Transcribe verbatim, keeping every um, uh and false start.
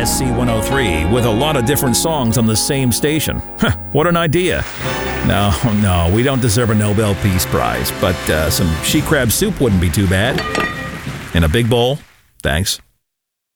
S C one oh three with a lot of different songs on the same station. Huh, what an idea. No, no, we don't deserve a Nobel Peace Prize, but uh, some she crab soup wouldn't be too bad. In a big bowl, thanks.